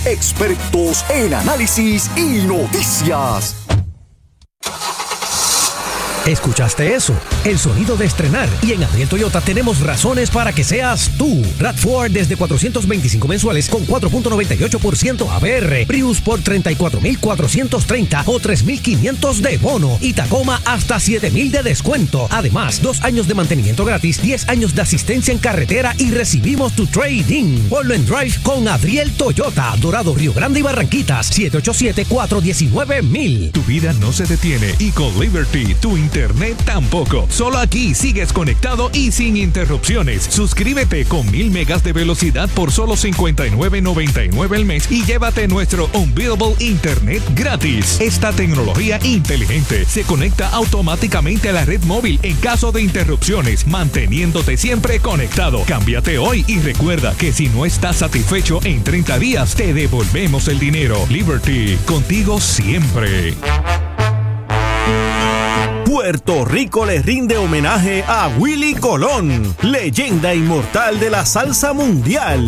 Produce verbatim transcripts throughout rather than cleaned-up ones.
expertos en análisis y noticias. ¿Escuchaste eso? El sonido de estrenar. Y en Adriel Toyota tenemos razones para que seas tú. RAV cuatro desde cuatrocientos veinticinco mensuales con cuatro punto noventa y ocho por ciento A B R. Prius por treinta y cuatro mil cuatrocientos treinta o tres mil quinientos de bono. Y Tacoma hasta siete mil de descuento. Además, dos años de mantenimiento gratis, diez años de asistencia en carretera y recibimos tu trading. Ponlo en Drive con Adriel Toyota. Dorado, Río Grande y Barranquitas. siete ocho siete, cuatro uno nueve, mil. Tu vida no se detiene y con Liberty, tu internet tampoco. Solo aquí sigues conectado y sin interrupciones. Suscríbete con mil megas de velocidad por solo cincuenta y nueve noventa y nueve al mes y llévate nuestro Unbeatable Internet gratis. Esta tecnología inteligente se conecta automáticamente a la red móvil en caso de interrupciones, manteniéndote siempre conectado. Cámbiate hoy y recuerda que si no estás satisfecho en treinta días, te devolvemos el dinero. Liberty, contigo siempre. Puerto Rico le rinde homenaje a Willie Colón, leyenda inmortal de la salsa mundial.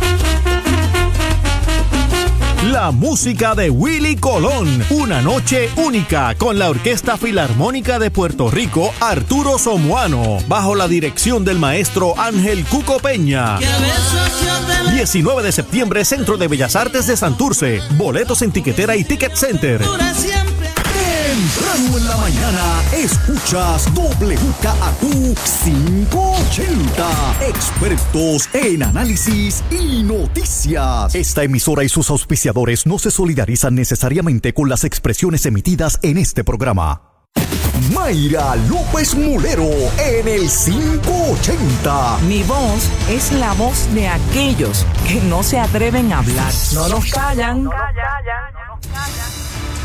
La música de Willie Colón, una noche única con la Orquesta Filarmónica de Puerto Rico, Arturo Somoano, bajo la dirección del maestro Ángel Cuco Peña. diecinueve de septiembre, Centro de Bellas Artes de Santurce. Boletos en Tiquetera y Ticket Center. Temprano en la mañana, escuchas W K A Q quinientos ochenta. Expertos en análisis y noticias. Esta emisora y sus auspiciadores no se solidarizan necesariamente con las expresiones emitidas en este programa. Mayra López Mulero en el quinientos ochenta. Mi voz es la voz de aquellos que no se atreven a hablar. No nos callan. No nos callan. No nos callan.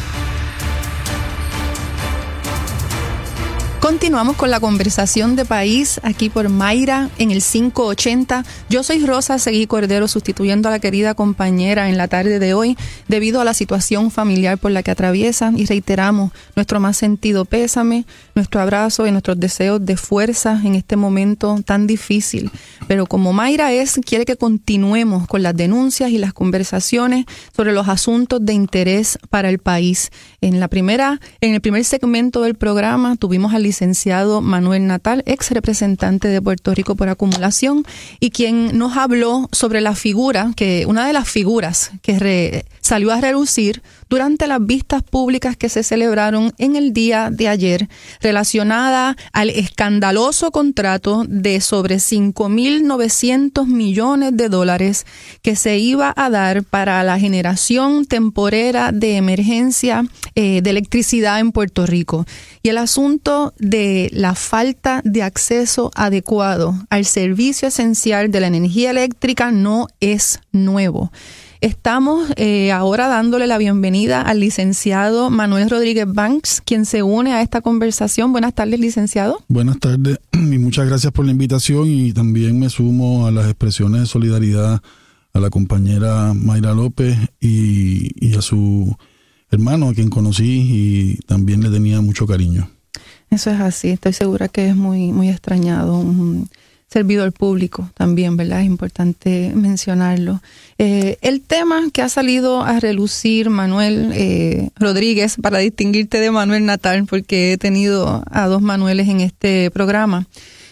Continuamos con la conversación de país aquí por Mayra en el quinientos ochenta. Yo soy Rosa Seguí Cordero, sustituyendo a la querida compañera en la tarde de hoy debido a la situación familiar por la que atraviesa, y reiteramos nuestro más sentido pésame, nuestro abrazo y nuestros deseos de fuerza en este momento tan difícil. Pero como Mayra es, quiere que continuemos con las denuncias y las conversaciones sobre los asuntos de interés para el país. En la primera, en el primer segmento del programa tuvimos al licenciado Manuel Natal, ex representante de Puerto Rico por acumulación, y quien nos habló sobre la figura, que una de las figuras que re, salió a relucir durante las vistas públicas que se celebraron en el día de ayer, relacionada al escandaloso contrato de sobre cinco mil novecientos millones de dólares que se iba a dar para la generación temporera de emergencia eh, de electricidad en Puerto Rico. Y el asunto de la falta de acceso adecuado al servicio esencial de la energía eléctrica no es nuevo. Estamos eh, ahora dándole la bienvenida al licenciado Manuel Rodríguez Banks, quien se une a esta conversación. Buenas tardes, licenciado. Buenas tardes y muchas gracias por la invitación, y también me sumo a las expresiones de solidaridad a la compañera Mayra López y, y a su hermano, a quien conocí y también le tenía mucho cariño. Eso es así, estoy segura que es muy, muy extrañado. Un servidor público también, ¿verdad? Es importante mencionarlo. Eh, el tema que ha salido a relucir, Manuel eh, Rodríguez, para distinguirte de Manuel Natal, porque he tenido a dos Manueles en este programa,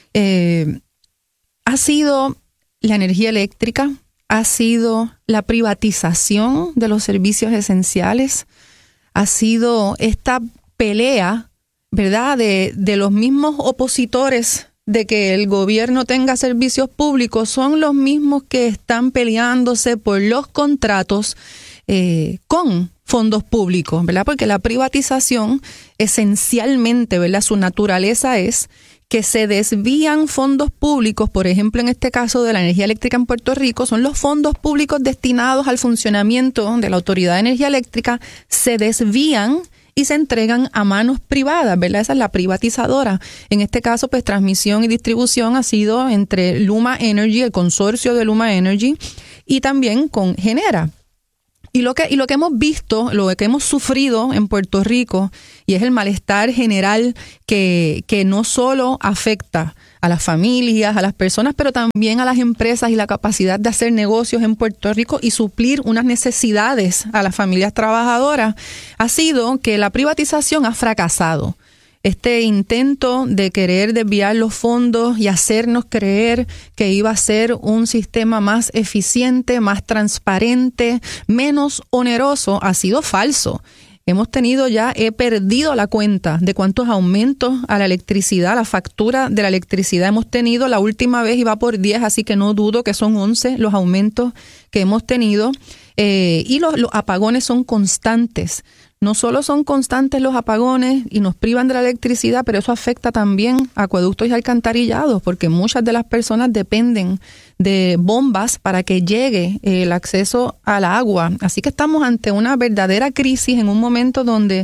eh, ha sido la energía eléctrica, ha sido la privatización de los servicios esenciales, ha sido esta pelea, ¿verdad?, de, de los mismos opositores de que el gobierno tenga servicios públicos, son los mismos que están peleándose por los contratos eh, con fondos públicos, ¿verdad? Porque la privatización esencialmente, ¿verdad?, su naturaleza es que se desvían fondos públicos, por ejemplo, en este caso de la energía eléctrica en Puerto Rico, son los fondos públicos destinados al funcionamiento de la Autoridad de Energía Eléctrica, se desvían y se entregan a manos privadas, ¿verdad? Esa es la privatizadora. En este caso, pues transmisión y distribución ha sido entre Luma Energy, el consorcio de Luma Energy, y también con Genera. Y lo que y lo que hemos visto, lo que hemos sufrido en Puerto Rico, y es el malestar general que, que no solo afecta a las familias, a las personas, pero también a las empresas y la capacidad de hacer negocios en Puerto Rico y suplir unas necesidades a las familias trabajadoras, ha sido que la privatización ha fracasado. Este intento de querer desviar los fondos y hacernos creer que iba a ser un sistema más eficiente, más transparente, menos oneroso, ha sido falso. Hemos tenido ya, he perdido la cuenta de cuántos aumentos a la electricidad, la factura de la electricidad hemos tenido. La última vez iba por diez, así que no dudo que son once los aumentos que hemos tenido. Eh, y los, los apagones son constantes. No solo son constantes los apagones y nos privan de la electricidad, pero eso afecta también a acueductos y alcantarillados, porque muchas de las personas dependen de bombas para que llegue el acceso al agua. Así que estamos ante una verdadera crisis en un momento donde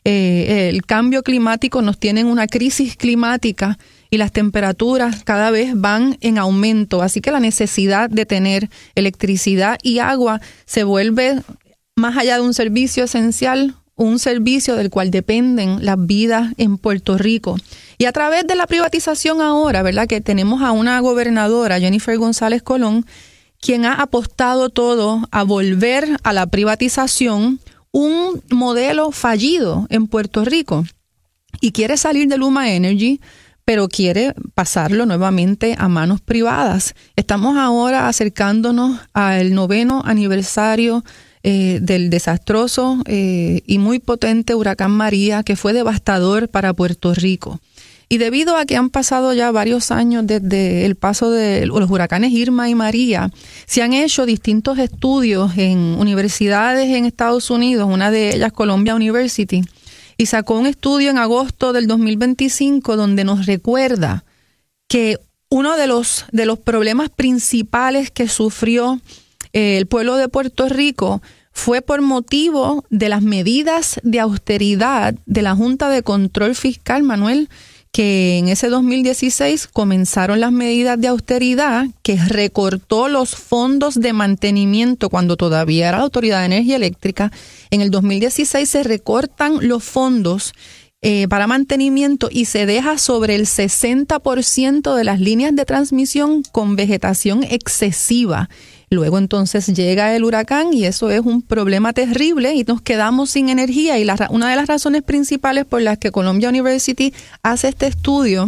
eh, el cambio climático nos tiene en una crisis climática y las temperaturas cada vez van en aumento. Así que la necesidad de tener electricidad y agua se vuelve, más allá de un servicio esencial, un servicio del cual dependen las vidas en Puerto Rico. Y a través de la privatización ahora, ¿verdad?, que tenemos a una gobernadora, Jennifer González Colón, quien ha apostado todo a volver a la privatización, un modelo fallido en Puerto Rico, y quiere salir de Luma Energy, pero quiere pasarlo nuevamente a manos privadas. Estamos ahora acercándonos al noveno aniversario Eh, del desastroso eh, y muy potente huracán María, que fue devastador para Puerto Rico. Y debido a que han pasado ya varios años desde el paso de los huracanes Irma y María, se han hecho distintos estudios en universidades en Estados Unidos, una de ellas Columbia University, y sacó un estudio en agosto del dos mil veinticinco donde nos recuerda que uno de los, de los problemas principales que sufrió el pueblo de Puerto Rico fue por motivo de las medidas de austeridad de la Junta de Control Fiscal, Manuel, que en ese dos mil dieciséis comenzaron las medidas de austeridad que recortó los fondos de mantenimiento cuando todavía era la Autoridad de Energía Eléctrica. En el dos mil dieciséis se recortan los fondos eh, para mantenimiento y se deja sobre el sesenta por ciento de las líneas de transmisión con vegetación excesiva. Luego entonces llega el huracán y eso es un problema terrible y nos quedamos sin energía. Y la, una de las razones principales por las que Columbia University hace este estudio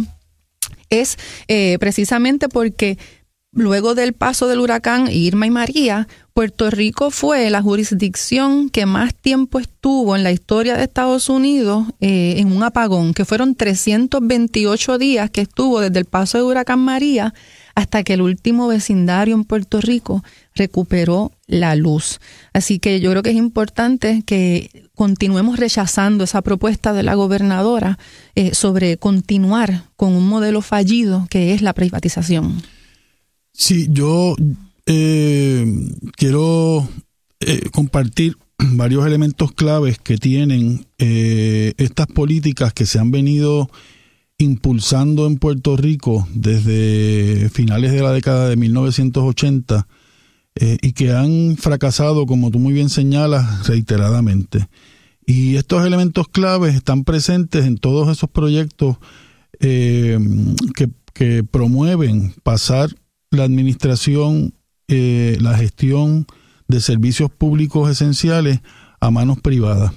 es eh, precisamente porque luego del paso del huracán Irma y María, Puerto Rico fue la jurisdicción que más tiempo estuvo en la historia de Estados Unidos eh, en un apagón, que fueron trescientos veintiocho días que estuvo desde el paso del huracán María hasta que el último vecindario en Puerto Rico recuperó la luz. Así que yo creo que es importante que continuemos rechazando esa propuesta de la gobernadora eh, sobre continuar con un modelo fallido que es la privatización. Sí, yo eh, quiero eh, compartir varios elementos claves que tienen eh, estas políticas que se han venido impulsando en Puerto Rico desde finales de la década de mil novecientos ochenta eh, y que han fracasado, como tú muy bien señalas, reiteradamente. Y estos elementos claves están presentes en todos esos proyectos eh, que, que promueven pasar la administración, eh, la gestión de servicios públicos esenciales a manos privadas.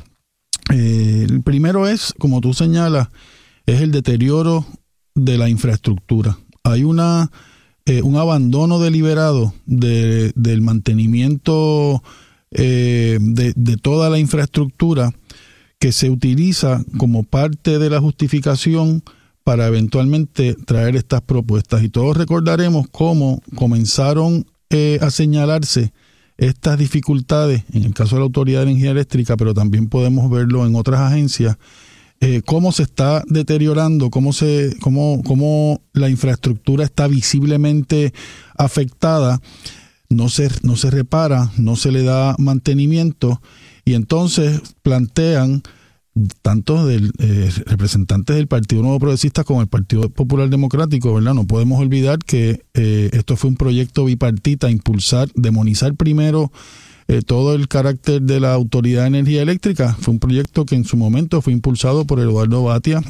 Eh, el primero es, como tú señalas, es el deterioro de la infraestructura. Hay una eh, un abandono deliberado de, del mantenimiento eh, de, de toda la infraestructura que se utiliza como parte de la justificación para eventualmente traer estas propuestas. Y todos recordaremos cómo comenzaron eh, a señalarse estas dificultades, en el caso de la Autoridad de Energía Eléctrica, pero también podemos verlo en otras agencias, eh, cómo se está deteriorando, cómo se, cómo, cómo la infraestructura está visiblemente afectada, no se, no se repara, no se le da mantenimiento, y entonces plantean tanto del eh, representantes del Partido Nuevo Progresista como el Partido Popular Democrático, ¿verdad? No podemos olvidar que eh, esto fue un proyecto bipartita, impulsar, demonizar primero eh, todo el carácter de la Autoridad de Energía Eléctrica. Fue un proyecto que en su momento fue impulsado por Eduardo Batia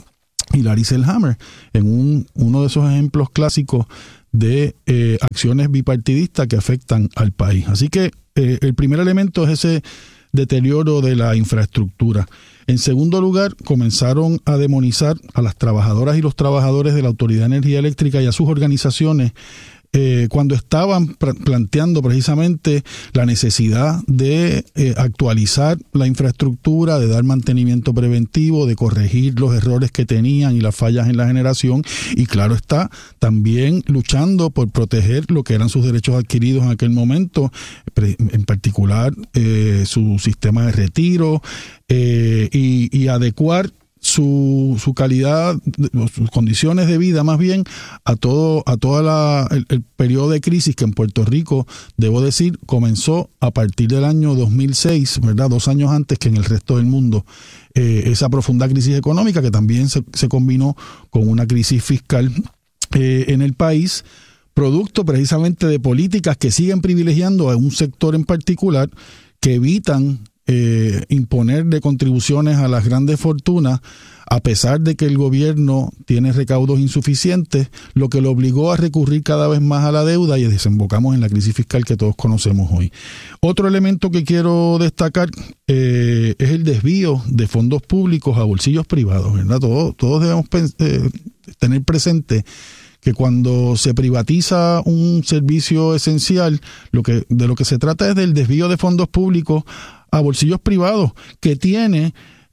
y Larry Selhammer, en un, uno de esos ejemplos clásicos de eh, acciones bipartidistas que afectan al país. Así que eh, el primer elemento es ese deterioro de la infraestructura. En segundo lugar, comenzaron a demonizar a las trabajadoras y los trabajadores de la Autoridad de Energía Eléctrica y a sus organizaciones eh, cuando estaban pr- planteando precisamente la necesidad de eh, actualizar la infraestructura, de dar mantenimiento preventivo, de corregir los errores que tenían y las fallas en la generación, y claro está, también luchando por proteger lo que eran sus derechos adquiridos en aquel momento, en particular eh, su sistema de retiro, eh, y, y adecuar su, su calidad, sus condiciones de vida más bien a todo a toda la el, el periodo de crisis que en Puerto Rico, debo decir, comenzó a partir del año dos mil seis, ¿verdad? Dos años antes que en el resto del mundo, eh, esa profunda crisis económica que también se, se combinó con una crisis fiscal eh, en el país, producto precisamente de políticas que siguen privilegiando a un sector en particular, que evitan Eh, imponerle contribuciones a las grandes fortunas, a pesar de que el gobierno tiene recaudos insuficientes, lo que lo obligó a recurrir cada vez más a la deuda, y desembocamos en la crisis fiscal que todos conocemos hoy. Otro elemento que quiero destacar eh, es el desvío de fondos públicos a bolsillos privados, ¿verdad? Todos, todos debemos eh, tener presente que cuando se privatiza un servicio esencial, lo que de lo que se trata es del desvío de fondos públicos a bolsillos privados, que tiene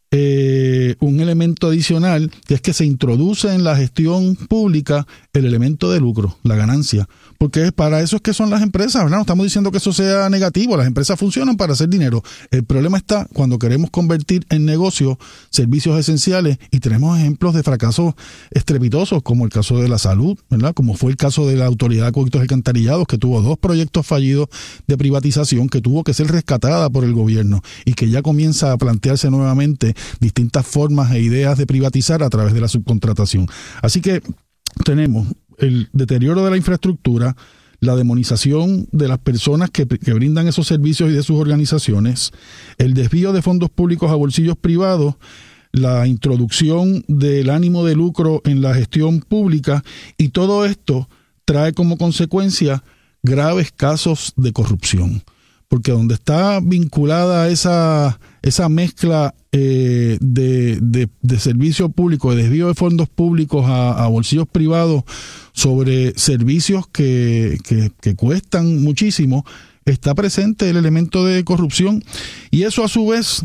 eh, un elemento adicional, que es que se introduce en la gestión pública el elemento de lucro, la ganancia, porque para eso es que son las empresas, ¿verdad? No estamos diciendo que eso sea negativo, las empresas funcionan para hacer dinero. El problema está cuando queremos convertir en negocio servicios esenciales, y tenemos ejemplos de fracasos estrepitosos, como el caso de la salud, ¿verdad? Como fue el caso de la Autoridad de Acueductos y Alcantarillados, que tuvo dos proyectos fallidos de privatización, que tuvo que ser rescatada por el gobierno, y que ya comienza a plantearse nuevamente distintas formas e ideas de privatizar a través de la subcontratación. Así que tenemos el deterioro de la infraestructura, la demonización de las personas que, que brindan esos servicios y de sus organizaciones, el desvío de fondos públicos a bolsillos privados, la introducción del ánimo de lucro en la gestión pública, y todo esto trae como consecuencia graves casos de corrupción. Porque donde está vinculada esa, esa mezcla eh, de, de, de servicio público, de desvío de fondos públicos a, a bolsillos privados sobre servicios que, que, que cuestan muchísimo, está presente el elemento de corrupción, y eso a su vez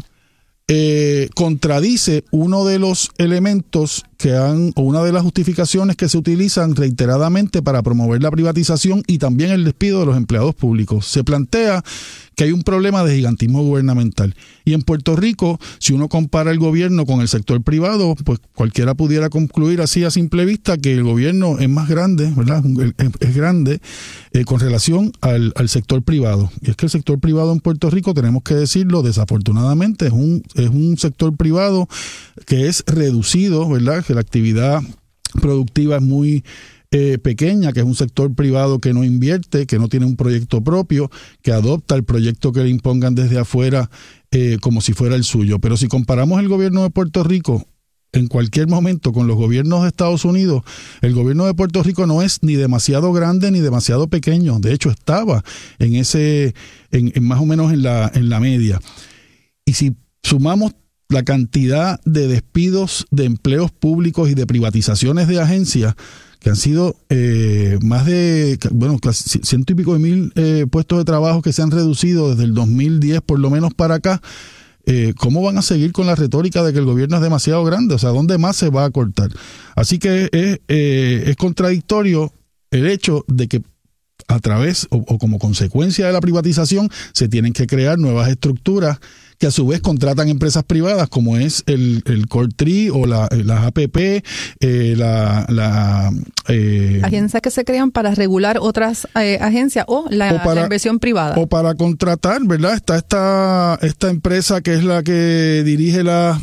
eh, contradice uno de los elementos que han, o una de las justificaciones que se utilizan reiteradamente para promover la privatización y también el despido de los empleados públicos. Se plantea que hay un problema de gigantismo gubernamental. Y en Puerto Rico, si uno compara el gobierno con el sector privado, pues cualquiera pudiera concluir así a simple vista que el gobierno es más grande, ¿verdad? Es, es grande eh, con relación al, al sector privado. Y es que el sector privado en Puerto Rico, tenemos que decirlo, desafortunadamente, es un, es un sector privado que es reducido, ¿verdad? Que la actividad productiva es muy Eh, pequeña, que es un sector privado que no invierte, que no tiene un proyecto propio, que adopta el proyecto que le impongan desde afuera eh, como si fuera el suyo. Pero si comparamos el gobierno de Puerto Rico en cualquier momento con los gobiernos de Estados Unidos, el gobierno de Puerto Rico no es ni demasiado grande ni demasiado pequeño. De hecho, estaba en ese, en, en más o menos en la, en la media. Y si sumamos la cantidad de despidos de empleos públicos y de privatizaciones de agencias, que han sido eh, más de, bueno, ciento y pico de mil eh, puestos de trabajo que se han reducido desde el dos mil diez por lo menos para acá, eh, ¿cómo van a seguir con la retórica de que el gobierno es demasiado grande? O sea, ¿dónde más se va a cortar? Así que es, eh, es contradictorio el hecho de que a través o, o como consecuencia de la privatización se tienen que crear nuevas estructuras que a su vez contratan empresas privadas, como es el, el Cortree o la, las A P P, eh, la... la eh, agencias que se crean para regular otras eh, agencias o, la, o para, la inversión privada. O para contratar, ¿verdad? Está esta, esta empresa que es la que dirige las,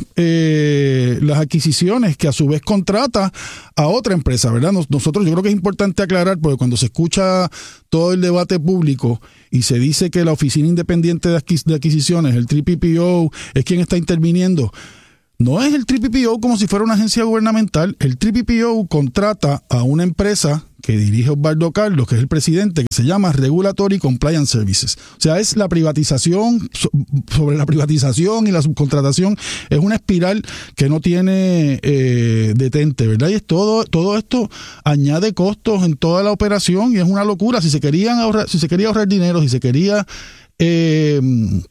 eh, las adquisiciones, que a su vez contrata a otra empresa, ¿verdad? Nos, nosotros, yo creo que es importante aclarar, porque cuando se escucha todo el debate público y se dice que la Oficina Independiente de Adquisiciones, el T P P O, es quien está interviniendo, No es el T P P O como si fuera una agencia gubernamental. El T P P O contrata a una empresa que dirige Osvaldo Carlos, que es el presidente, que se llama Regulatory Compliance Services. O sea, es la privatización, sobre la privatización y la subcontratación, es una espiral que no tiene eh, detente, ¿verdad? Y es todo, todo esto añade costos en toda la operación y es una locura. Si se querían ahorrar, si se quería ahorrar dinero, si se quería eh,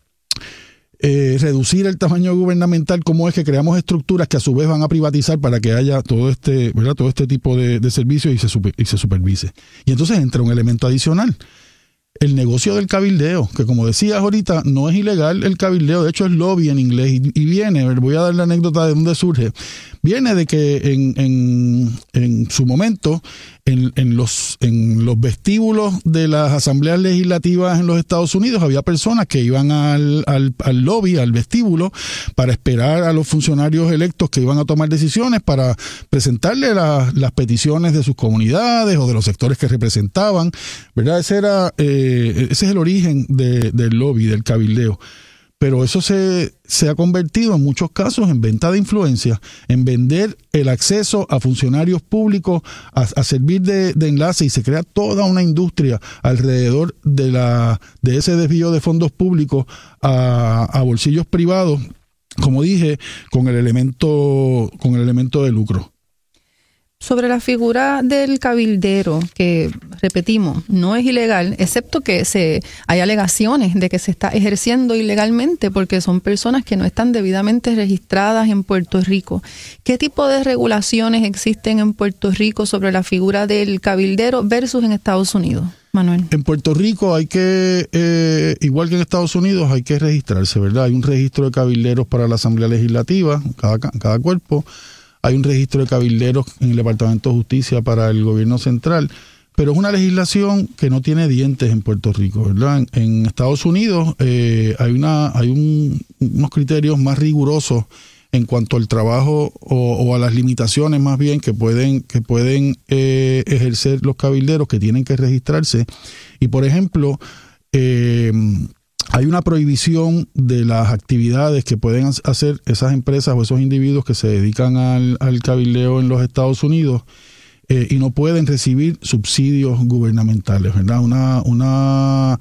Eh, reducir el tamaño gubernamental, como es que creamos estructuras que a su vez van a privatizar para que haya todo este, ¿verdad? Todo este tipo de, de servicios y se, super, y se supervise. Y entonces entra un elemento adicional, el negocio del cabildeo, que como decías ahorita, no es ilegal el cabildeo, de hecho es lobby en inglés, y, y viene, voy a dar la anécdota de dónde surge, viene de que en, en, en su momento, en, en, los, en los vestíbulos de las asambleas legislativas en los Estados Unidos, había personas que iban al, al, al lobby, al vestíbulo, para esperar a los funcionarios electos que iban a tomar decisiones, para presentarle la, las peticiones de sus comunidades o de los sectores que representaban, ¿verdad? Ese era... Eh, ese es el origen de, del lobby, del cabildeo. Pero eso se, se ha convertido en muchos casos en venta de influencia, en vender el acceso a funcionarios públicos a, a servir de, de enlace, y se crea toda una industria alrededor de, la, de ese desvío de fondos públicos a, a bolsillos privados, como dije, con el elemento, con el elemento de lucro. Sobre la figura del cabildero, que repetimos, no es ilegal, excepto que se hay alegaciones de que se está ejerciendo ilegalmente porque son personas que no están debidamente registradas en Puerto Rico. ¿Qué tipo de regulaciones existen en Puerto Rico sobre la figura del cabildero versus en Estados Unidos, Manuel? En Puerto Rico hay que, eh, igual que en Estados Unidos, hay que registrarse, ¿verdad? Hay un registro de cabilderos para la Asamblea Legislativa, cada, cada cuerpo. Hay un registro de cabilderos en el Departamento de Justicia para el gobierno central, pero es una legislación que no tiene dientes en Puerto Rico, ¿verdad? En, en Estados Unidos eh, hay una hay un, unos criterios más rigurosos en cuanto al trabajo o, o a las limitaciones más bien que pueden que pueden eh, ejercer los cabilderos, que tienen que registrarse. Y por ejemplo, eh, hay una prohibición de las actividades que pueden hacer esas empresas o esos individuos que se dedican al, al cabildeo en los Estados Unidos eh, y no pueden recibir subsidios gubernamentales, ¿verdad? Una, una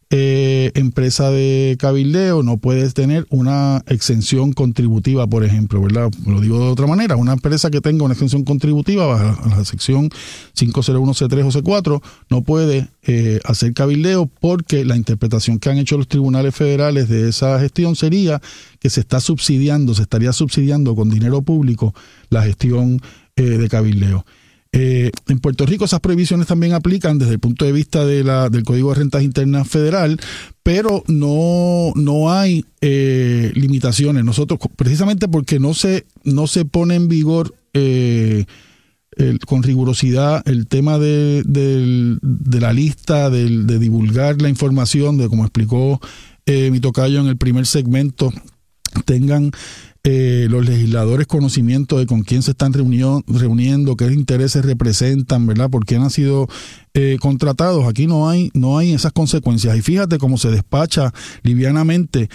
eh, empresa de cabildeo no puede tener una exención contributiva, por ejemplo, ¿verdad? Lo digo de otra manera, una empresa que tenga una exención contributiva bajo la, la sección cinco cero uno C tres o C cuatro no puede eh, hacer cabildeo, porque la interpretación que han hecho los tribunales federales de esa gestión sería que se está subsidiando, se estaría subsidiando con dinero público la gestión eh, de cabildeo. Eh, en Puerto Rico esas prohibiciones también aplican desde el punto de vista de la, del Código de Rentas Internas Federal, pero no, no hay eh, limitaciones. Nosotros, precisamente porque no se, no se pone en vigor eh, el, con rigurosidad el tema de, de, de la lista, de, de divulgar la información, de como explicó eh, mi tocayo en el primer segmento, tengan Eh, los legisladores conocimiento de con quién se están reunió, reuniendo, qué intereses representan, ¿verdad? Por quién han sido eh, contratados. Aquí no hay, no hay esas consecuencias. Y fíjate cómo se despacha livianamente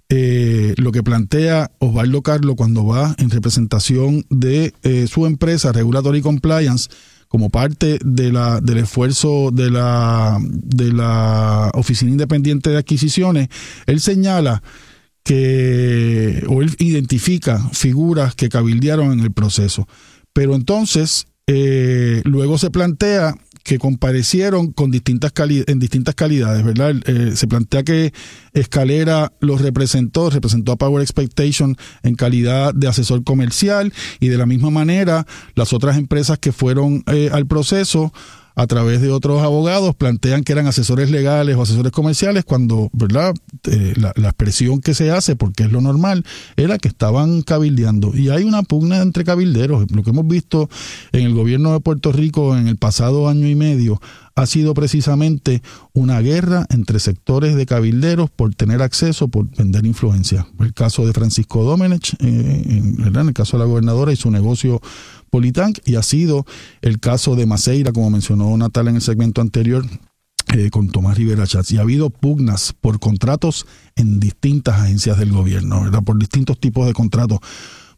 eh, lo que plantea Osvaldo Carlos cuando va en representación de eh, su empresa Regulatory Compliance, como parte de la, del esfuerzo de la, de la Oficina Independiente de Adquisiciones. Él señala que, o él identifica figuras que cabildearon en el proceso. Pero entonces, eh, luego se plantea que comparecieron con distintas cali- en distintas calidades, ¿verdad? Eh, se plantea que Escalera los representó, representó a Power Expectation en calidad de asesor comercial, y de la misma manera las otras empresas que fueron eh, al proceso a través de otros abogados plantean que eran asesores legales o asesores comerciales, cuando, ¿verdad? Eh, la, la expresión que se hace, porque es lo normal, era que estaban cabildeando. Y hay una pugna entre cabilderos. Lo que hemos visto en el gobierno de Puerto Rico en el pasado año y medio ha sido precisamente una guerra entre sectores de cabilderos por tener acceso, por vender influencia. El caso de Francisco Domenech, eh, en, ¿verdad? En el caso de la gobernadora y su negocio Politank, y ha sido el caso de Maceira, como mencionó Natal en el segmento anterior, eh, con Tomás Rivera Chats. Y ha habido pugnas por contratos en distintas agencias del gobierno, ¿verdad? Por distintos tipos de contratos.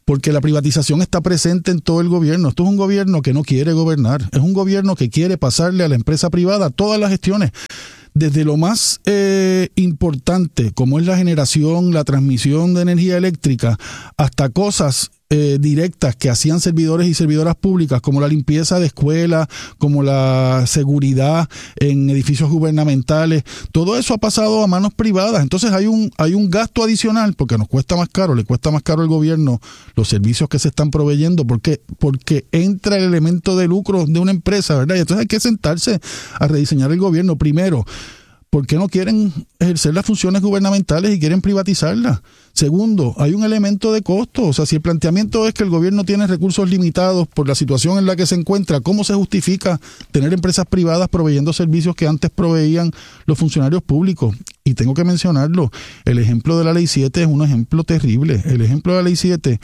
porque la privatización está presente en todo el gobierno. Esto es un gobierno que no quiere gobernar, es un gobierno que quiere pasarle a la empresa privada todas las gestiones, desde lo más eh, importante, como es la generación, la transmisión de energía eléctrica, hasta cosas eh, directas que hacían servidores y servidoras públicas, como la limpieza de escuelas, como la seguridad en edificios gubernamentales. Todo eso ha pasado a manos privadas. Entonces hay un hay un gasto adicional, porque nos cuesta más caro, le cuesta más caro al gobierno los servicios que se están proveyendo, porque porque entra el elemento de lucro de una empresa, ¿verdad? Y entonces hay que sentarse a rediseñar el gobierno. Primero, ¿por qué no quieren ejercer las funciones gubernamentales y quieren privatizarlas? Segundo, hay un elemento de costo. O sea, si el planteamiento es que el gobierno tiene recursos limitados por la situación en la que se encuentra, ¿cómo se justifica tener empresas privadas proveyendo servicios que antes proveían los funcionarios públicos? Y tengo que mencionarlo, el ejemplo de la Ley siete es un ejemplo terrible. El ejemplo de la Ley siete,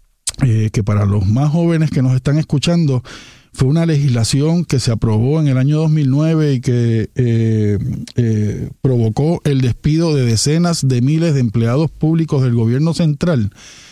eh, que para los más jóvenes que nos están escuchando, fue una legislación que se aprobó en el año dos mil nueve y que eh, eh, provocó el despido de decenas de miles de empleados públicos del gobierno central,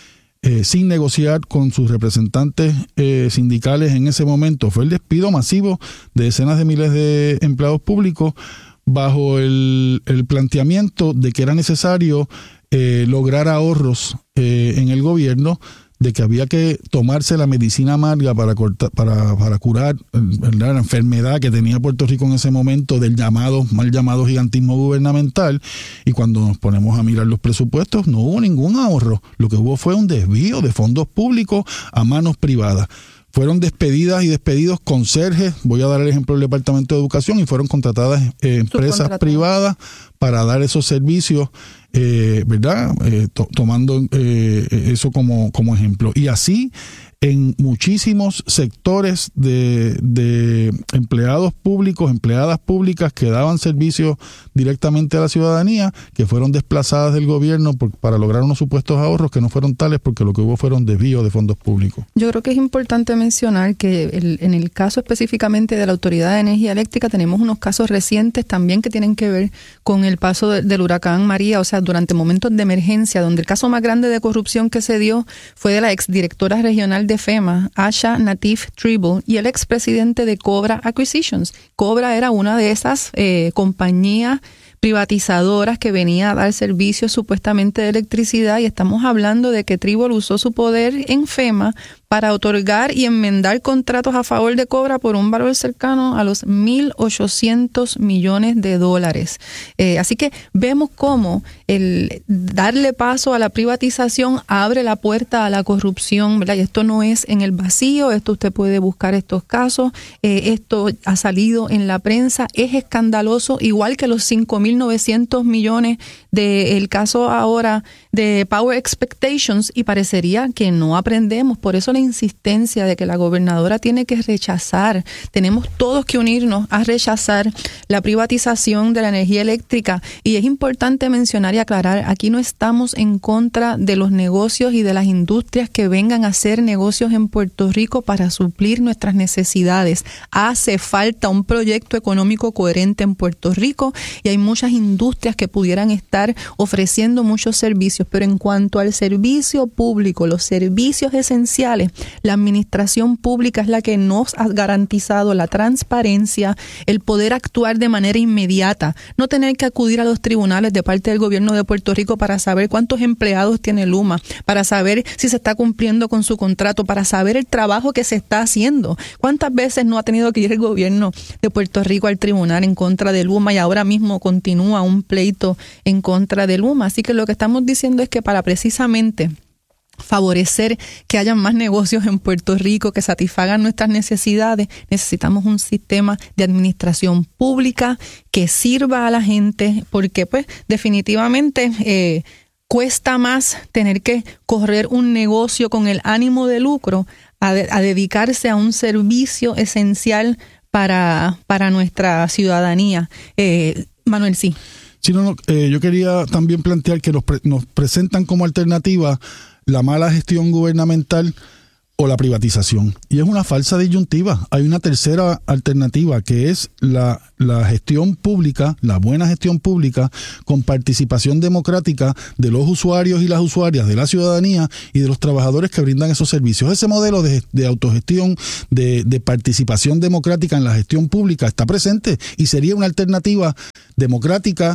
eh, sin negociar con sus representantes eh, sindicales en ese momento. Fue el despido masivo de decenas de miles de empleados públicos bajo el, el planteamiento de que era necesario eh, lograr ahorros eh, en el gobierno, de que había que tomarse la medicina amarga para cortar, para, para curar, ¿verdad?, la enfermedad que tenía Puerto Rico en ese momento del llamado, mal llamado gigantismo gubernamental. Y cuando nos ponemos a mirar los presupuestos, no hubo ningún ahorro. Lo que hubo fue un desvío de fondos públicos a manos privadas. Fueron despedidas y despedidos conserjes, voy a dar el ejemplo del Departamento de Educación, y fueron contratadas eh, empresas privadas para dar esos servicios, eh, ¿verdad? Eh, to- tomando eh, eso como, como ejemplo. Y así en muchísimos sectores de, de empleados públicos, empleadas públicas que daban servicios directamente a la ciudadanía, que fueron desplazadas del gobierno por, para lograr unos supuestos ahorros que no fueron tales, porque lo que hubo fueron desvíos de fondos públicos. Yo creo que es importante mencionar que el, en el caso específicamente de la Autoridad de Energía Eléctrica tenemos unos casos recientes también que tienen que ver con el paso de, del huracán María, o sea, durante momentos de emergencia, donde el caso más grande de corrupción que se dio fue de la exdirectora regional de FEMA, Asha Natif Tribble, y el expresidente de Cobra Acquisitions. Cobra era una de esas eh, compañías privatizadoras que venía a dar servicios supuestamente de electricidad, y estamos hablando de que Tribble usó su poder en FEMA para otorgar y enmendar contratos a favor de Cobra por un valor cercano a los mil ochocientos millones de dólares. Eh, así que vemos cómo el darle paso a la privatización abre la puerta a la corrupción, ¿verdad? Y esto no es en el vacío, esto usted puede buscar estos casos, eh, esto ha salido en la prensa, es escandaloso, igual que los cinco mil novecientos millones del caso ahora de Power Expectations, y parecería que no aprendemos. Por eso la insistencia de que la gobernadora tiene que rechazar, tenemos todos que unirnos a rechazar la privatización de la energía eléctrica. Y es importante mencionar y aclarar, aquí no estamos en contra de los negocios y de las industrias que vengan a hacer negocios en Puerto Rico para suplir nuestras necesidades. Hace falta un proyecto económico coherente en Puerto Rico y hay muchas industrias que pudieran estar ofreciendo muchos servicios, pero en cuanto al servicio público, los servicios esenciales, la administración pública es la que nos ha garantizado la transparencia, el poder actuar de manera inmediata, no tener que acudir a los tribunales de parte del gobierno de Puerto Rico para saber cuántos empleados tiene Luma, para saber si se está cumpliendo con su contrato, para saber el trabajo que se está haciendo. ¿Cuántas veces no ha tenido que ir el gobierno de Puerto Rico al tribunal en contra de Luma y ahora mismo continúa un pleito en contra de Luma? Así que lo que estamos diciendo es que para precisamente favorecer que haya más negocios en Puerto Rico que satisfagan nuestras necesidades, necesitamos un sistema de administración pública que sirva a la gente, porque pues definitivamente eh, cuesta más tener que correr un negocio con el ánimo de lucro a, de, a dedicarse a un servicio esencial para, para nuestra ciudadanía. Eh, Manuel, sí. Sí, no, no, eh, yo quería también plantear que nos, pre- nos presentan como alternativa la mala gestión gubernamental o la privatización. Y es una falsa disyuntiva. Hay una tercera alternativa que es la, la gestión pública, la buena gestión pública con participación democrática de los usuarios y las usuarias, de la ciudadanía y de los trabajadores que brindan esos servicios. Ese modelo de, de autogestión, de, de participación democrática en la gestión pública está presente y sería una alternativa democrática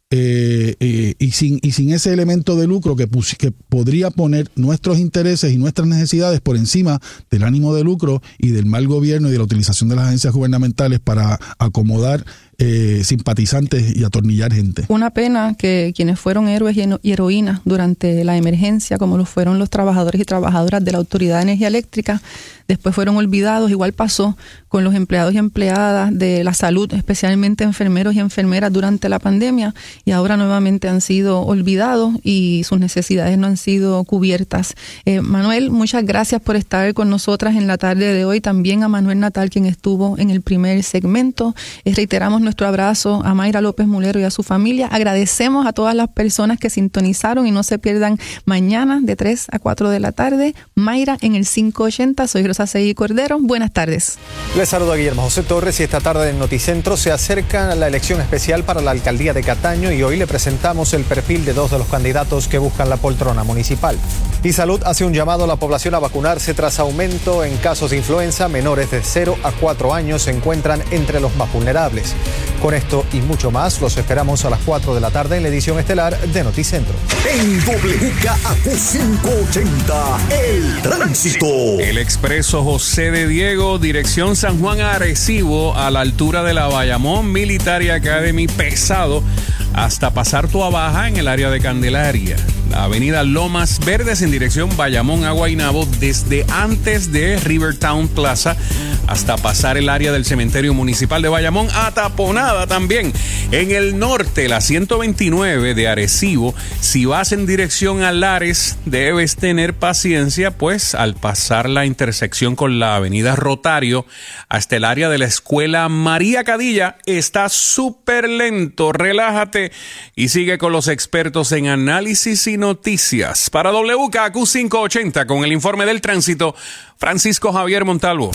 Eh, eh, y sin y sin ese elemento de lucro que, pus, que podría poner nuestros intereses y nuestras necesidades por encima del ánimo de lucro y del mal gobierno y de la utilización de las agencias gubernamentales para acomodar eh, simpatizantes y atornillar gente. Una pena que quienes fueron héroes y heroínas durante la emergencia, como lo fueron los trabajadores y trabajadoras de la Autoridad de Energía Eléctrica, después fueron olvidados. Igual pasó con los empleados y empleadas de la salud, especialmente enfermeros y enfermeras durante la pandemia, y ahora nuevamente han sido olvidados y sus necesidades no han sido cubiertas. Eh, Manuel, muchas gracias por estar con nosotras en la tarde de hoy. También a Manuel Natal, quien estuvo en el primer segmento. Eh, reiteramos nuestro abrazo a Mayra López Mulero y a su familia. Agradecemos a todas las personas que sintonizaron y no se pierdan mañana de tres a cuatro de la tarde. Mayra en el quinientos ochenta. Soy Rosa Seguí Cordero. Buenas tardes. Les saluda Guillermo José Torres y esta tarde en Noticentro se acerca la elección especial para la alcaldía de Cataño y hoy le presentamos el perfil de dos de los candidatos que buscan la poltrona municipal. Y Salud hace un llamado a la población a vacunarse tras aumento en casos de influenza. Menores de cero a cuatro años se encuentran entre los más vulnerables. Con esto y mucho más, los esperamos a las cuatro de la tarde en la edición estelar de Noticentro. En W K A Q quinientos ochenta, el tránsito. El expreso José de Diego, dirección San Juan a Arecibo, a la altura de la Bayamón Military Academy, pesado hasta pasar Toa Baja en el área de Candelaria. La avenida Lomas Verdes en dirección Bayamón a Guaynabo, desde antes de Rivertown Plaza hasta pasar el área del cementerio municipal de Bayamón, ataponada también. En el norte, la ciento veintinueve de Arecibo, si vas en dirección a Lares, debes tener paciencia, pues al pasar la intersección con la avenida Rotario hasta el área de la escuela María Cadilla, está súper lento. Relájate y sigue con los expertos en análisis y noticias. Para W K A Q quinientos ochenta, con el informe del tránsito, Francisco Javier Montalvo.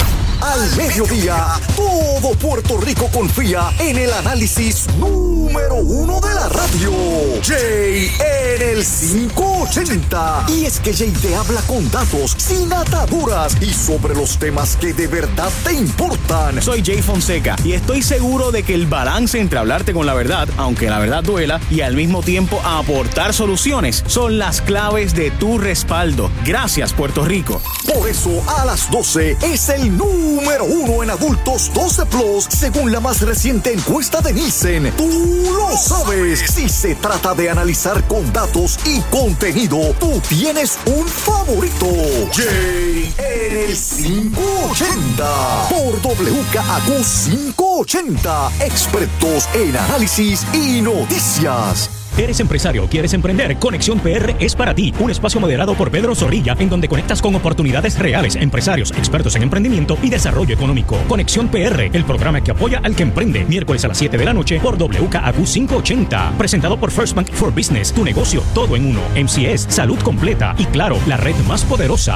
Al mediodía, todo Puerto Rico confía en el análisis número uno de la radio. Jay en el quinientos ochenta. Y es que Jay te habla con datos, sin ataduras y sobre los temas que de verdad te importan. Soy Jay Fonseca y estoy seguro de que el balance entre hablarte con la verdad, aunque la verdad duela, y al mismo tiempo aportar soluciones, son las claves de tu respaldo. Gracias, Puerto Rico. Por eso, a las doce es el número Número uno en adultos doce plus, según la más reciente encuesta de Nielsen. Tú lo sabes. Si se trata de analizar con datos y contenido, tú tienes un favorito. Jay en el quinientos ochenta. Por W K A Q quinientos ochenta. Expertos en análisis y noticias. ¿Eres empresario o quieres emprender? Conexión P R es para ti. Un espacio moderado por Pedro Zorrilla en donde conectas con oportunidades reales, empresarios, expertos en emprendimiento y desarrollo económico. Conexión P R, el programa que apoya al que emprende. Miércoles a las siete de la noche por W K A Q quinientos ochenta. Presentado por First Bank for Business. Tu negocio, todo en uno. M C S, salud completa y claro, la red más poderosa.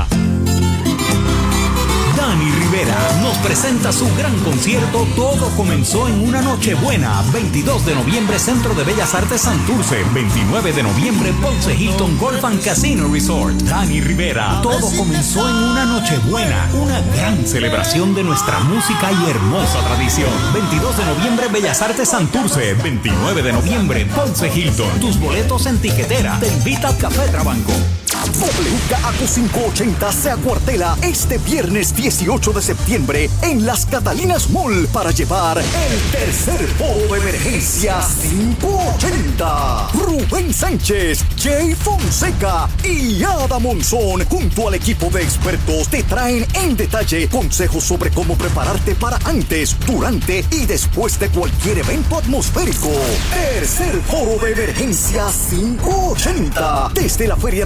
Dani Rivera nos presenta su gran concierto Todo comenzó en una noche buena. veintidós de noviembre, Centro de Bellas Artes Santurce. veintinueve de noviembre, Ponce Hilton Golf and Casino Resort. Dani Rivera, Todo comenzó en una noche buena. Una gran celebración de nuestra música y hermosa tradición. veintidós de noviembre, Bellas Artes Santurce. veintinueve de noviembre, Ponce Hilton. Tus boletos en tiquetera. Te invita al Café Trabanco. W K A Q quinientos ochenta se acuartela este viernes dieciocho de septiembre en Las Catalinas Mall para llevar el tercer foro de emergencia quinientos ochenta. Rubén Sánchez, Jay Fonseca y Ada Monzón junto al equipo de expertos te traen en detalle consejos sobre cómo prepararte para antes, durante y después de cualquier evento atmosférico. Tercer foro de emergencia quinientos ochenta desde la Feria de Servicios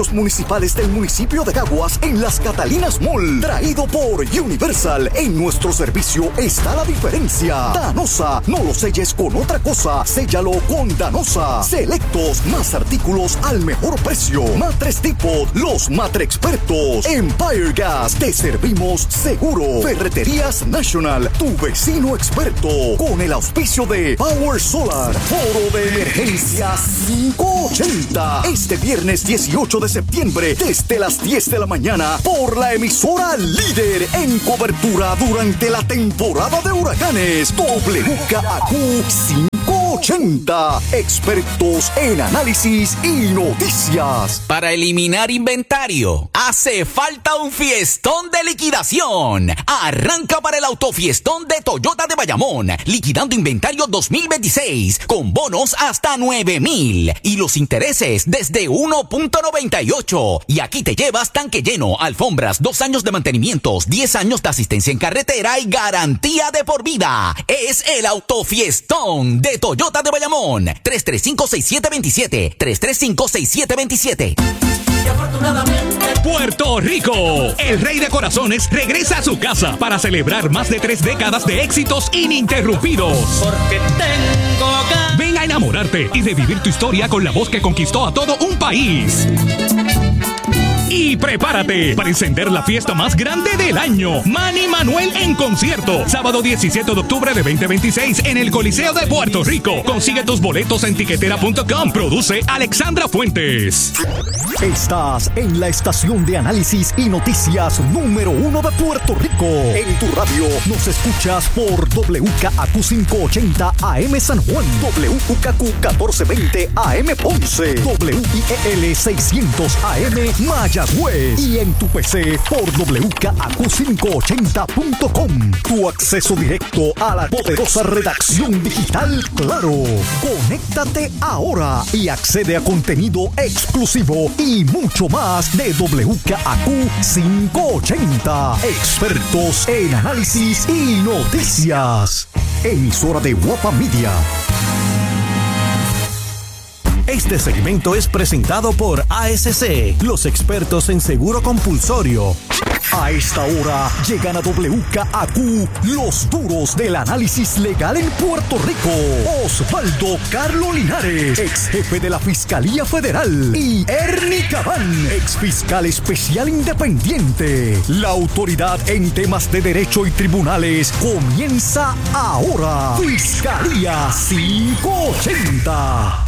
servicios municipales del municipio de Caguas en Las Catalinas Mall. Traído por Universal. En nuestro servicio está la diferencia. Danosa, no lo selles con otra cosa. Séllalo con Danosa. Selectos, más artículos al mejor precio. Matres Depot, los matre expertos. Empire Gas, te servimos seguro. Ferreterías National, tu vecino experto. Con el auspicio de Power Solar. Foro de emergencia cinco ochenta. Este viernes dieciocho de septiembre, desde las diez de la mañana, por la emisora líder en cobertura durante la temporada de huracanes. W K A Q cinco ochenta. Expertos en análisis y noticias. Para eliminar inventario, hace falta un fiestón de liquidación. Arranca para el autofiestón de Toyota de Bayamón, liquidando inventario dos mil veintiséis, con bonos hasta nueve mil y los intereses desde uno punto noventa y ocho. Y aquí te llevas tanque lleno, alfombras, dos años de mantenimientos, diez años de asistencia en carretera y garantía de por vida. Es el autofiestón de Toyota de Bayamón. tres tres cinco, seis siete dos siete. tres tres cinco, seis siete dos siete. Puerto Rico, el rey de corazones regresa a su casa para celebrar más de tres décadas de éxitos ininterrumpidos. Porque tengo ganas. Ven a enamorarte y revivir tu historia con la voz que conquistó a todo un país. Y prepárate para encender la fiesta más grande del año. Manny Manuel en concierto. Sábado diecisiete de octubre de veinte veintiséis en el Coliseo de Puerto Rico. Consigue tus boletos en tiquetera punto com. Produce Alexandra Fuentes. Estás en la estación de análisis y noticias número uno de Puerto Rico. En tu radio nos escuchas por W K A Q quinientos ochenta A M San Juan, W K Q catorce veinte A M Ponce, W I E L seiscientos A M Mayagüez y en tu P C por W K A Q quinientos ochenta punto com. Tu acceso directo a la poderosa redacción digital Claro. Conéctate ahora y accede a contenido exclusivo y mucho más de W K A Q quinientos ochenta. Expertos en análisis y noticias. Emisora de Guapa Media. Este segmento es presentado por A S C, los expertos en seguro compulsorio. A esta hora llegan a W K A Q los duros del análisis legal en Puerto Rico. Osvaldo Carlos Linares, ex jefe de la Fiscalía Federal, y Ernie Cabán, ex fiscal especial independiente. La autoridad en temas de derecho y tribunales comienza ahora. Fiscalía quinientos ochenta.